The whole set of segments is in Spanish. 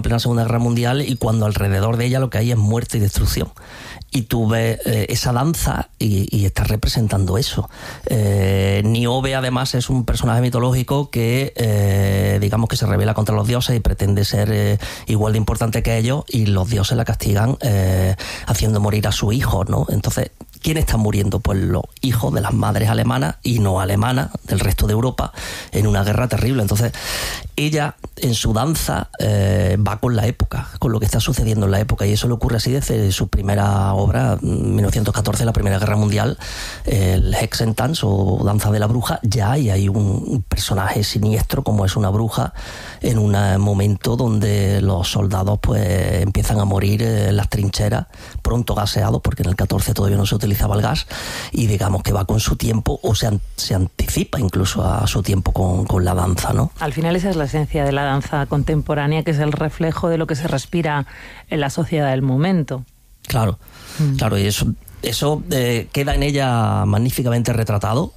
plena Segunda Guerra Mundial, y cuando alrededor de ella lo que hay es muerte y destrucción. Y tú ves esa danza y estás representando eso. Niobe, además, es un personaje mitológico que, digamos, que se rebela contra los dioses y pretende ser igual de importante que ellos, y los dioses la castigan haciendo morir a su hijo, ¿no? Entonces, ¿quién está muriendo? Pues los hijos de las madres alemanas y no alemanas del resto de Europa en una guerra terrible. Entonces, ella en su danza va con la época, con lo que está sucediendo en la época, y eso le ocurre así desde su primera obra, 1914, la Primera Guerra Mundial, el Hexentanz o Danza de la Bruja. Ya hay un personaje siniestro como es una bruja en un momento donde los soldados pues empiezan a morir en las trincheras, pronto gaseados, porque en el 14 todavía no se utilizaba el gas, y digamos que va con su tiempo, o se anticipa incluso a su tiempo con la danza, ¿no? Al final esa es la esencia de la danza contemporánea, que es el reflejo de lo que se respira en la sociedad del momento. Claro, claro, y eso queda en ella magníficamente retratado.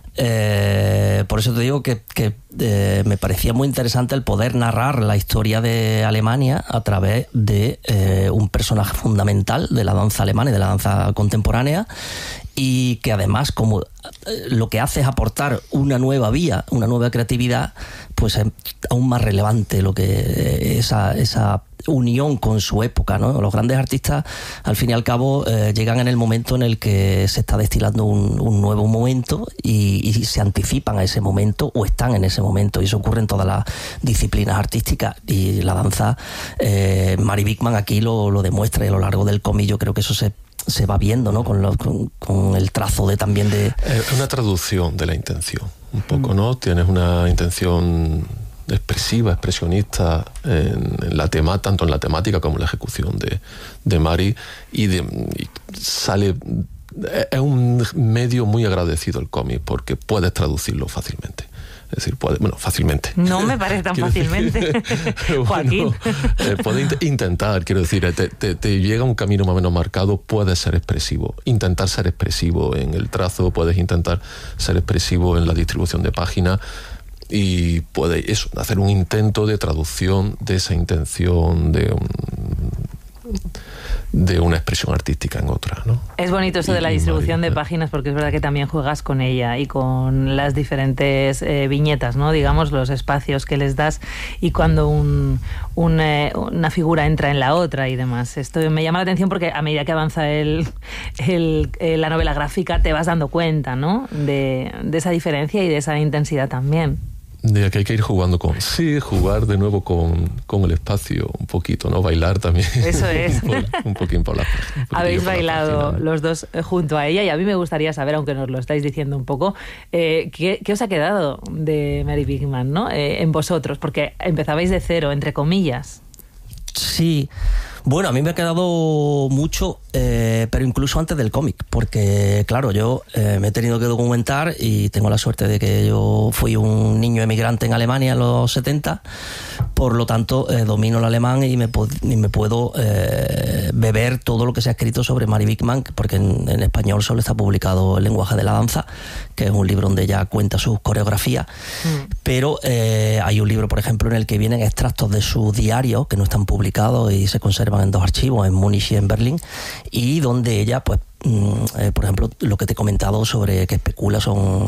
Por eso te digo que me parecía muy interesante el poder narrar la historia de Alemania a través de un personaje fundamental de la danza alemana y de la danza contemporánea, y que además, como lo que hace es aportar una nueva vía, una nueva creatividad, pues es aún más relevante lo que esa unión con su época, ¿no? Los grandes artistas, al fin y al cabo, llegan en el momento en el que se está destilando un nuevo momento, y se anticipan a ese momento o están en ese momento, y eso ocurre en todas las disciplinas artísticas, y la danza, Mary Bigman aquí lo demuestra, y a lo largo del cómic yo creo que eso se va viendo, ¿no? Con el trazo también de... Es una traducción de la intención, un poco, ¿no? Tienes una intención expresiva, expresionista tanto en la temática como en la ejecución de Mary, y sale... Es un medio muy agradecido el cómic, porque puedes traducirlo fácilmente. Es decir, fácilmente. No me parece tan fácilmente, Joaquín. Puedes intentar, quiero decir, te llega un camino más o menos marcado, puedes ser expresivo. Intentar ser expresivo en el trazo, puedes intentar ser expresivo en la distribución de páginas, y puedes hacer un intento de traducción de esa intención de una expresión artística en otra, ¿no? Es bonito eso de la distribución de páginas, porque es verdad que también juegas con ella y con las diferentes viñetas, ¿no? Digamos, los espacios que les das, y cuando una figura entra en la otra y demás. Esto me llama la atención porque a medida que avanza la novela gráfica te vas dando cuenta, ¿no? De esa diferencia y de esa intensidad también. De que hay que ir jugando jugar de nuevo con el espacio un poquito, ¿no? Bailar también. Eso es. un poquín por la página. Habéis bailado los dos junto a ella, y a mí me gustaría saber, aunque nos lo estáis diciendo un poco, ¿qué os ha quedado de Mary Bigman, ¿no? En vosotros, porque empezabais de cero, entre comillas. Sí. Bueno, a mí me ha quedado mucho, pero incluso antes del cómic, porque claro, yo me he tenido que documentar, y tengo la suerte de que yo fui un niño emigrante en Alemania en los 70, por lo tanto domino el alemán y me puedo beber todo lo que se ha escrito sobre Mary Bigman, porque en español solo está publicado El lenguaje de la danza, que es un libro donde ella cuenta sus coreografías, pero hay un libro, por ejemplo, en el que vienen extractos de sus diarios que no están publicados y se conservan en dos archivos, en Múnich y en Berlín, y donde ella, pues, por ejemplo, lo que te he comentado sobre que especula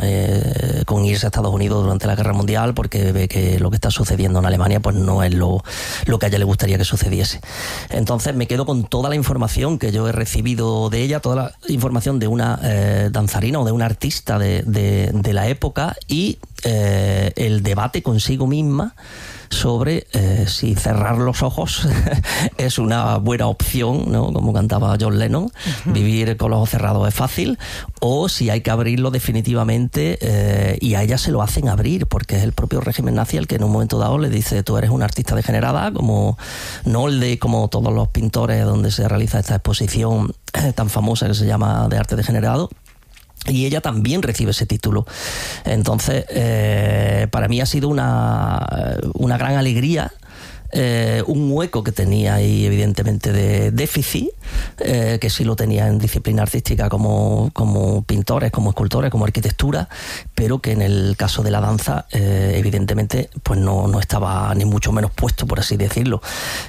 con irse a Estados Unidos durante la Guerra Mundial, porque ve que lo que está sucediendo en Alemania pues no es lo que a ella le gustaría que sucediese. Entonces me quedo con toda la información que yo he recibido de ella, toda la información de una danzarina o de una artista de la época, y el debate consigo misma sobre si cerrar los ojos es una buena opción, ¿no? Como cantaba John Lennon, vivir con los ojos cerrados es fácil, o si hay que abrirlo definitivamente, y a ella se lo hacen abrir, porque es el propio régimen nazi el que en un momento dado le dice: tú eres una artista degenerada, como Nolde, como todos los pintores donde se realiza esta exposición tan famosa que se llama de arte degenerado. Y ella también recibe ese título. Entonces, para mí ha sido una gran alegría, un hueco que tenía ahí evidentemente de déficit, que sí lo tenía en disciplina artística como pintores, como escultores, como arquitectura, pero que en el caso de la danza evidentemente pues no estaba ni mucho menos puesto, por así decirlo.